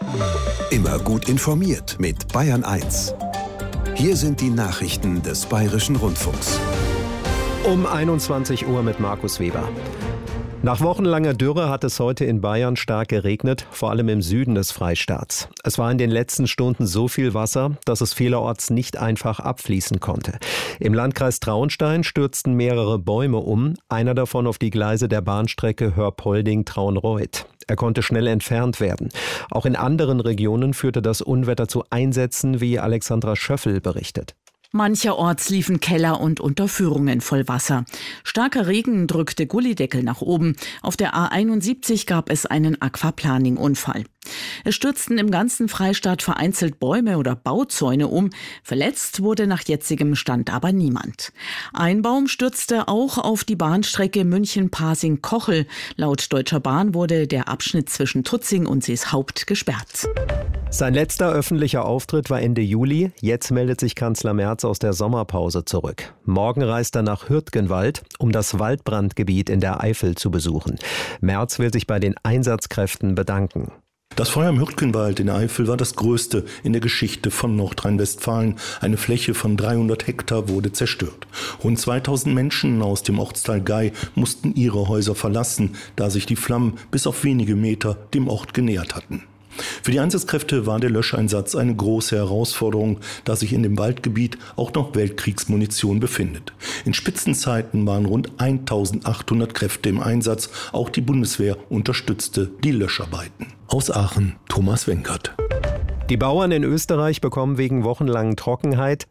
Immer gut informiert mit Bayern 1. Hier sind die Nachrichten des Bayerischen Rundfunks. Um 21 Uhr mit Markus Weber. Nach wochenlanger Dürre hat es heute in Bayern stark geregnet, vor allem im Süden des Freistaats. Es war in den letzten Stunden so viel Wasser, dass es vielerorts nicht einfach abfließen konnte. Im Landkreis Traunstein stürzten mehrere Bäume um, einer davon auf die Gleise der Bahnstrecke Hörpolding-Traunreut. Er konnte schnell entfernt werden. Auch in anderen Regionen führte das Unwetter zu Einsätzen, wie Alexandra Schöffel berichtet. Mancherorts liefen Keller und Unterführungen voll Wasser. Starker Regen drückte Gullydeckel nach oben. Auf der A71 gab es einen Aquaplaning-Unfall. Es stürzten im ganzen Freistaat vereinzelt Bäume oder Bauzäune um. Verletzt wurde nach jetzigem Stand aber niemand. Ein Baum stürzte auch auf die Bahnstrecke München-Pasing-Kochel. Laut Deutscher Bahn wurde der Abschnitt zwischen Tutzing und Seeshaupt gesperrt. Sein letzter öffentlicher Auftritt war Ende Juli. Jetzt meldet sich Kanzler Merz aus der Sommerpause zurück. Morgen reist er nach Hürtgenwald, um das Waldbrandgebiet in der Eifel zu besuchen. Merz will sich bei den Einsatzkräften bedanken. Das Feuer im Hürtgenwald in der Eifel war das größte in der Geschichte von Nordrhein-Westfalen. Eine Fläche von 300 Hektar wurde zerstört. Rund 2000 Menschen aus dem Ortsteil Gei mussten ihre Häuser verlassen, da sich die Flammen bis auf wenige Meter dem Ort genähert hatten. Für die Einsatzkräfte war der Löscheinsatz eine große Herausforderung, da sich in dem Waldgebiet auch noch Weltkriegsmunition befindet. In Spitzenzeiten waren rund 1800 Kräfte im Einsatz. Auch die Bundeswehr unterstützte die Löscharbeiten. Aus Aachen, Thomas Wenkert. Die Bauern in Österreich bekommen wegen wochenlangen Trockenheit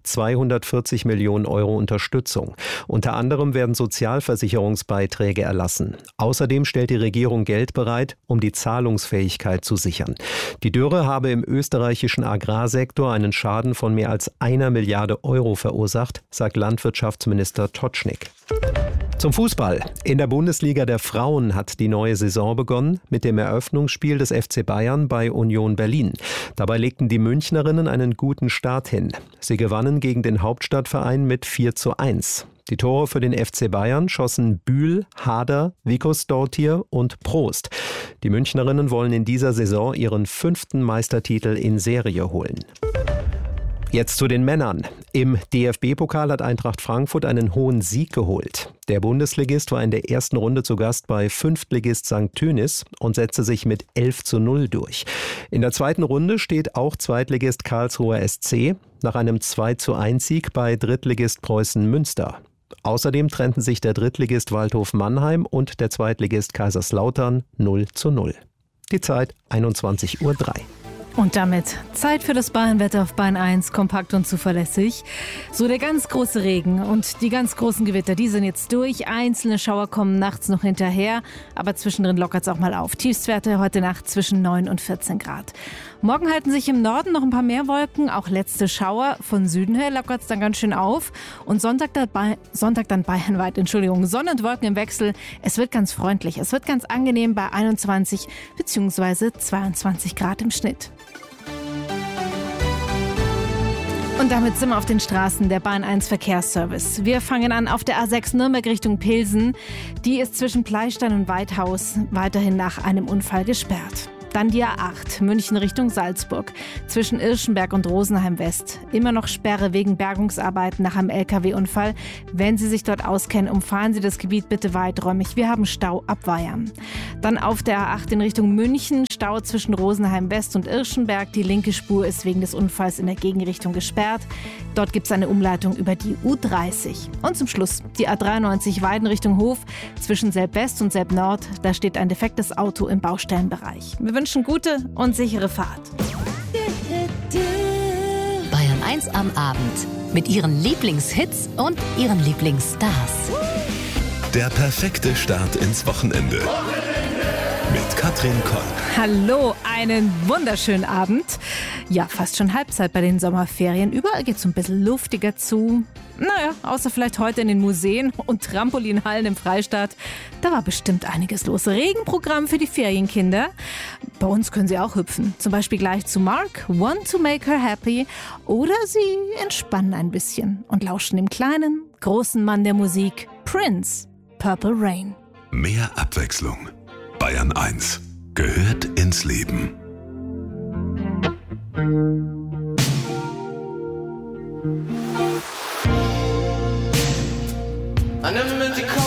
240 Millionen Euro Unterstützung. Unter anderem werden Sozialversicherungsbeiträge erlassen. Außerdem stellt die Regierung Geld bereit, um die Zahlungsfähigkeit zu sichern. Die Dürre habe im österreichischen Agrarsektor einen Schaden von mehr als 1 Milliarde Euro verursacht, sagt Landwirtschaftsminister Totschnig. Zum Fußball. In der Bundesliga der Frauen hat die neue Saison begonnen mit dem Eröffnungsspiel des FC Bayern bei Union Berlin. Dabei legten die Münchnerinnen einen guten Start hin. Sie gewannen gegen den Hauptstadtverein mit 4:1. Die Tore für den FC Bayern schossen Bühl, Hader, Vikosdortir und Prost. Die Münchnerinnen wollen in dieser Saison ihren 5. Meistertitel in Serie holen. Jetzt zu den Männern. Im DFB-Pokal hat Eintracht Frankfurt einen hohen Sieg geholt. Der Bundesligist war in der ersten Runde zu Gast bei Fünftligist St. Tönis und setzte sich mit 11:0 durch. In der zweiten Runde steht auch Zweitligist Karlsruher SC nach einem 2:1-Sieg bei Drittligist Preußen Münster. Außerdem trennten sich der Drittligist Waldhof Mannheim und der Zweitligist Kaiserslautern 0:0. Die Zeit 21:03 Uhr. Und damit Zeit für das Bayernwetter auf Bayern 1, kompakt und zuverlässig. So der ganz große Regen und die ganz großen Gewitter, die sind jetzt durch. Einzelne Schauer kommen nachts noch hinterher, aber zwischendrin lockert es auch mal auf. Tiefstwerte heute Nacht zwischen 9 und 14 Grad. Morgen halten sich im Norden noch ein paar mehr Wolken, auch letzte Schauer. Von Süden her lockert es dann ganz schön auf. Und Sonntag dann bayernweit, Sonne und Wolken im Wechsel. Es wird ganz freundlich, es wird ganz angenehm bei 21 bzw. 22 Grad im Schnitt. Und damit sind wir auf den Straßen der Bayern 1 Verkehrsservice. Wir fangen an auf der A6 Nürnberg Richtung Pilsen. Die ist zwischen Pleistein und Weidhaus weiterhin nach einem Unfall gesperrt. Dann die A8 München Richtung Salzburg. Zwischen Irschenberg und Rosenheim West. Immer noch Sperre wegen Bergungsarbeiten nach einem LKW-Unfall. Wenn Sie sich dort auskennen, umfahren Sie das Gebiet bitte weiträumig. Wir haben Stau ab Weyern. Dann auf der A8 in Richtung München. Stau zwischen Rosenheim West und Irschenberg. Die linke Spur ist wegen des Unfalls in der Gegenrichtung gesperrt. Dort gibt es eine Umleitung über die U30. Und zum Schluss die A93 Weiden Richtung Hof. Zwischen Selb West und Selb Nord. Da steht ein defektes Auto im Baustellenbereich. Wir wünschen gute und sichere Fahrt. Bayern 1 am Abend. Mit ihren Lieblingshits und ihren Lieblingsstars. Der perfekte Start ins Wochenende. Mit Katrin Koll. Hallo, einen wunderschönen Abend. Ja, fast schon Halbzeit bei den Sommerferien. Überall geht es ein bisschen luftiger zu. Naja, außer vielleicht heute in den Museen und Trampolinhallen im Freistaat. Da war bestimmt einiges los. Regenprogramm für die Ferienkinder. Bei uns können sie auch hüpfen. Zum Beispiel gleich zu Mark, Want to Make Her Happy. Oder sie entspannen ein bisschen und lauschen dem kleinen, großen Mann der Musik, Prince, Purple Rain. Mehr Abwechslung. Bayern 1 gehört ins Leben. I never meant to call